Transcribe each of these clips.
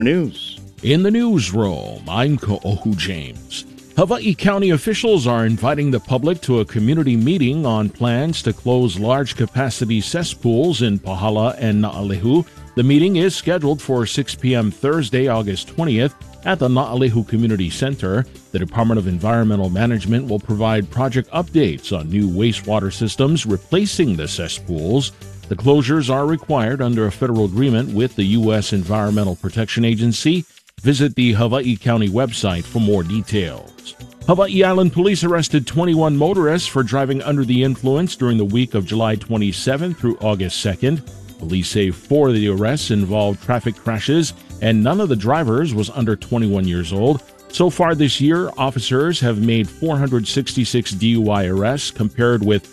News. In the newsroom, I'm Ko'ohu James. Hawaii County officials are inviting the public to a community meeting on plans to close large-capacity cesspools in Pahala and Na'alehu. The meeting is scheduled for 6 p.m. Thursday, August 20th at the Na'alehu Community Center. The Department of Environmental Management will provide project updates on new wastewater systems replacing the cesspools. The closures are required under a federal agreement with the U.S. Environmental Protection Agency. Visit the Hawaii County website for more details. Hawaii Island Police arrested 21 motorists for driving under the influence during the week of July 27 through August 2nd. Police say 4 of the arrests involved traffic crashes, and none of the drivers was under 21 years old. So far this year, officers have made 466 DUI arrests, compared with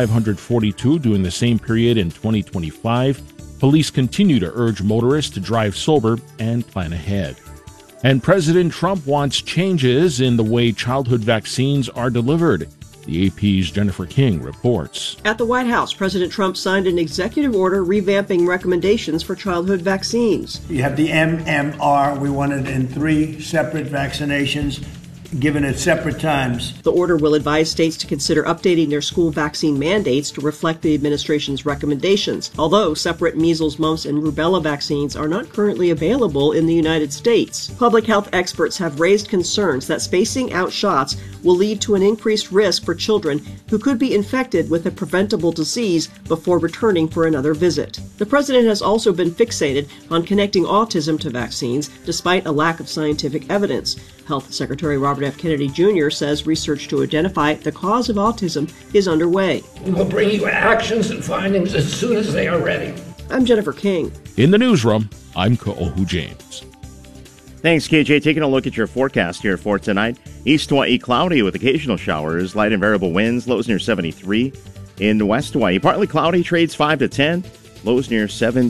542 during the same period in 2025. Police continue to urge motorists to drive sober and plan ahead. And President Trump wants changes in the way childhood vaccines are delivered. The AP's Jennifer King reports. At the White House, President Trump signed an executive order revamping recommendations for childhood vaccines. You have the MMR. We want it in 3 separate vaccinations, given at separate times. The order will advise states to consider updating their school vaccine mandates to reflect the administration's recommendations, although separate measles, mumps, and rubella vaccines are not currently available in the United States. Public health experts have raised concerns that spacing out shots will lead to an increased risk for children who could be infected with a preventable disease before returning for another visit. The president has also been fixated on connecting autism to vaccines, despite a lack of scientific evidence. Health Secretary Robert F. Kennedy Jr. says research to identify the cause of autism is underway. We will bring you actions and findings as soon as they are ready. I'm Jennifer King. In the newsroom, I'm Ko'ohu James. Thanks, KJ. Taking a look at your forecast here for tonight. East Hawaii, cloudy with occasional showers, light and variable winds, lows near 73. In West Hawaii, partly cloudy, trades 5 to 10, lows near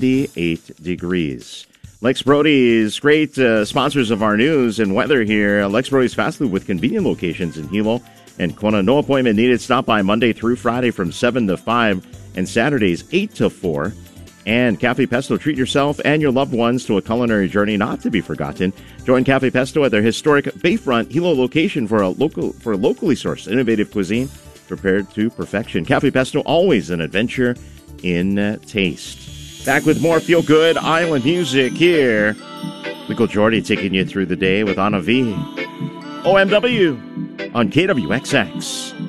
78 degrees. Lex Brody's great sponsors of our news and weather here. Lex Brody's Fast Food with convenient locations in Hilo and Kona. No appointment needed. Stop by Monday through Friday from 7 to 5 and Saturdays 8 to 4. And Cafe Pesto, treat yourself and your loved ones to a culinary journey not to be forgotten. Join Cafe Pesto at their historic Bayfront Hilo location for locally sourced innovative cuisine prepared to perfection. Cafe Pesto, always an adventure in taste. Back with more feel-good island music here. Michael Jordy taking you through the day with Anna V. OMW on KWXX.